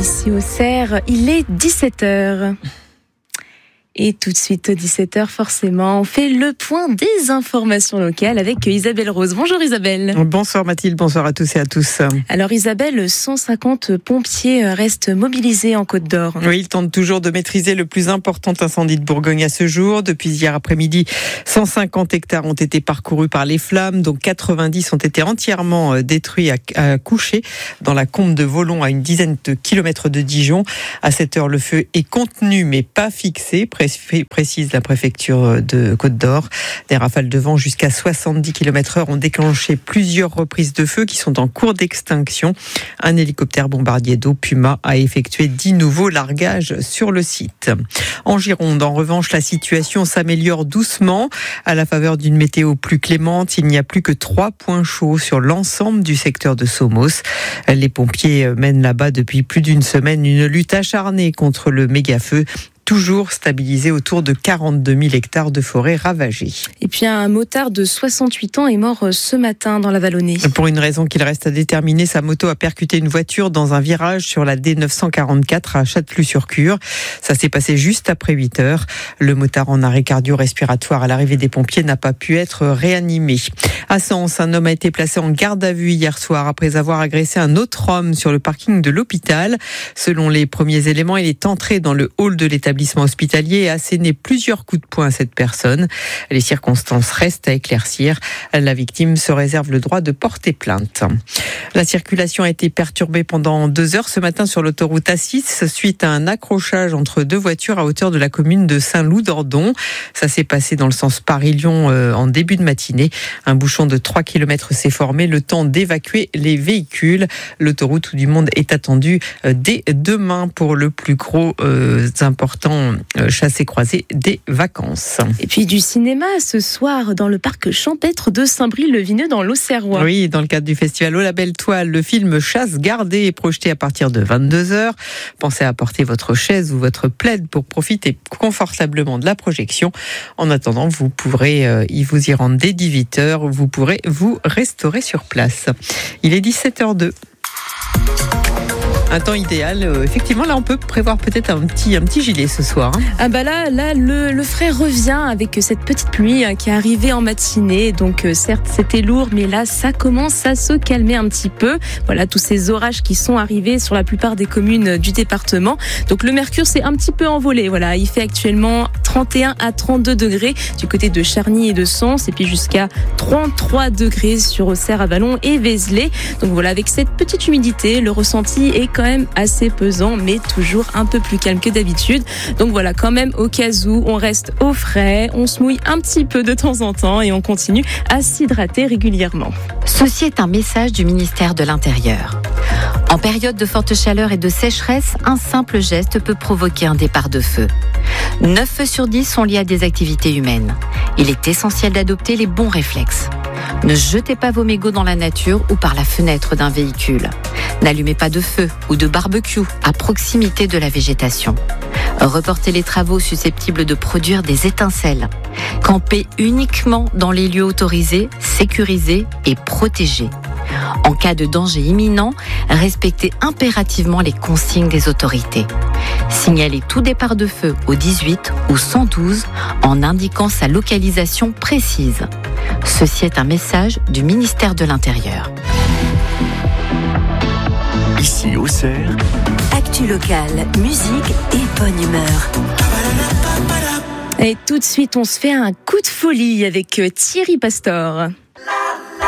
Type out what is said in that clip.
Ici au Cerf, il est 17h. Et tout de suite, 17h, forcément, on fait le point des informations locales avec Isabelle Rose. Bonjour Isabelle. Bonsoir Mathilde, bonsoir à tous et à tous. Alors Isabelle, 150 pompiers restent mobilisés en Côte d'Or. Oui, ils tentent toujours de maîtriser le plus important incendie de Bourgogne à ce jour. Depuis hier après-midi, 150 hectares ont été parcourus par les flammes, dont 90 ont été entièrement détruits à coucher dans la combe de Volon, à une dizaine de kilomètres de Dijon. À cette heure, le feu est contenu mais pas fixé, précise la préfecture de Côte d'Or. Des rafales de vent jusqu'à 70 km/h ont déclenché plusieurs reprises de feu qui sont en cours d'extinction. Un hélicoptère bombardier d'eau Puma a effectué 10 nouveaux largages sur le site. En Gironde, en revanche, la situation s'améliore doucement. À la faveur d'une météo plus clémente, il n'y a plus que 3 points chauds sur l'ensemble du secteur de Somos. Les pompiers mènent là-bas depuis plus d'une semaine une lutte acharnée contre le méga-feu, toujours stabilisé autour de 42 000 hectares de forêt ravagés. Et puis un motard de 68 ans est mort ce matin dans la Vallonnée. Pour une raison qu'il reste à déterminer, sa moto a percuté une voiture dans un virage sur la D944 à Châtelus-sur-Cure. Ça s'est passé juste après 8h. Le motard en arrêt cardio-respiratoire à l'arrivée des pompiers n'a pas pu être réanimé. À Sens, un homme a été placé en garde à vue hier soir après avoir agressé un autre homme sur le parking de l'hôpital. Selon les premiers éléments, il est entré dans le hall de l'établissement hospitalier et a asséné plusieurs coups de poing à cette personne. Les circonstances restent à éclaircir. La victime se réserve le droit de porter plainte. La circulation a été perturbée pendant 2 heures ce matin sur l'autoroute A6 suite à un accrochage entre 2 voitures à hauteur de la commune de Saint-Loup-d'Ordon. Ça s'est passé dans le sens Paris-Lyon en début de matinée. Un bouchon de 3 km s'est formé, le temps d'évacuer les véhicules. L'autoroute Tout du Monde est attendue dès demain pour le plus gros important chassé-croisé des vacances. Et puis du cinéma ce soir dans le parc champêtre de Saint-Brieuc-le-Vineux dans l'Auxerrois. Oui, dans le cadre du festival Au la belle toile, le film Chasse gardée est projeté à partir de 22h. Pensez à apporter votre chaise ou votre plaid pour profiter confortablement de la projection. En attendant, vous pourrez vous y rendre dès 18h. Vous pourrez vous restaurer sur place. Il est 17h02. Un temps idéal, effectivement, là on peut prévoir peut-être un petit gilet ce soir. Ah bah là le frais revient avec cette petite pluie qui est arrivée en matinée. Donc certes c'était lourd, mais là ça commence à se calmer un petit peu. Voilà tous ces orages qui sont arrivés sur la plupart des communes du département. Donc le mercure s'est un petit peu envolé. Voilà, il fait actuellement 31 à 32 degrés du côté de Charny et de Sens, et puis jusqu'à 33 degrés sur Auxerre, Avallon et Vézelay. Donc voilà, avec cette petite humidité, le ressenti est quand même assez pesant, mais toujours un peu plus calme que d'habitude. Donc voilà, quand même au cas où, on reste au frais, on se mouille un petit peu de temps en temps et on continue à s'hydrater régulièrement. Ceci est un message du ministère de l'Intérieur. En période de forte chaleur et de sécheresse, un simple geste peut provoquer un départ de feu. 9 feux sur 10 sont liés à des activités humaines. Il est essentiel d'adopter les bons réflexes. Ne jetez pas vos mégots dans la nature ou par la fenêtre d'un véhicule. N'allumez pas de feu ou de barbecue à proximité de la végétation. Reportez les travaux susceptibles de produire des étincelles. Campez uniquement dans les lieux autorisés, sécurisés et protégés. En cas de danger imminent, respectez impérativement les consignes des autorités. Signalez tout départ de feu au 18 ou 112 en indiquant sa localisation précise. Ceci est un message du ministère de l'Intérieur. Ici au Cerf, actu locale, musique et bonne humeur. Et tout de suite, on se fait un coup de folie avec Thierry Pastor.